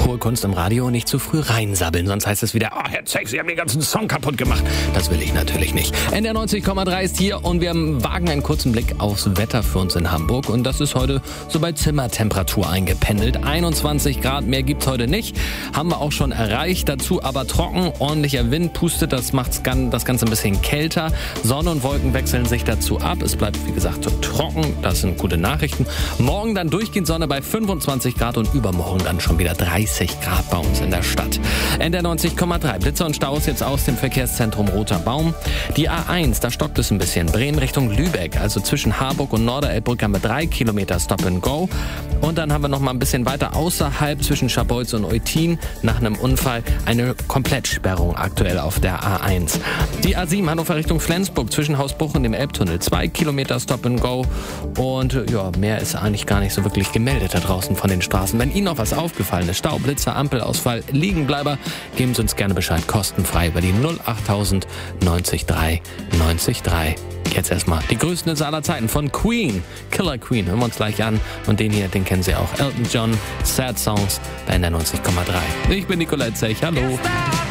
Hohe Kunst im Radio, nicht zu früh reinsabbeln, sonst heißt es wieder, Herr Zeck, Sie haben den ganzen Song kaputt gemacht. Das will ich natürlich nicht. NDR 90,3 ist hier und wir wagen einen kurzen Blick aufs Wetter für uns in Hamburg. Und das ist heute so bei Zimmertemperatur eingependelt. 21 Grad, mehr gibt's heute nicht. Haben wir auch schon erreicht. Dazu aber trocken, ordentlicher Wind pustet, das macht das Ganze ein bisschen kälter. Sonne und Wolken wechseln sich dazu ab. Es bleibt, wie gesagt, so trocken. Das sind gute Nachrichten. Morgen dann durchgehend Sonne bei 25 Grad und übermorgen dann schon wieder 30 Grad bei uns in der Stadt. NDR 90,3. Blitze und Staus jetzt aus dem Verkehrszentrum Roter Baum. Die A1, da stockt es ein bisschen. Bremen Richtung Lübeck, also zwischen Harburg und Norderelbbrück haben wir 3 Kilometer Stop and Go. Und dann haben wir noch mal ein bisschen weiter außerhalb zwischen Scharbeutz und Eutin nach einem Unfall eine Komplettsperrung aktuell auf der A1. Die A7 Hannover Richtung Flensburg zwischen Hausbruch und dem Elbtunnel. 2 Kilometer Stop and Go. Und ja, mehr ist eigentlich gar nicht so wirklich gemeldet da draußen von den Straßen. Wenn Ihnen noch was aufgefallen ist, Stau, Blitzer, Ampelausfall, Liegenbleiber, geben Sie uns gerne Bescheid, kostenfrei über die 08000 90 3 90 3. Jetzt erstmal die größten Hits aller Zeiten von Queen. Killer Queen, hören wir uns gleich an. Und den hier, den kennen Sie auch. Elton John, Sad Songs bei NDR 90,3. Ich bin Nicolette Zech, hallo.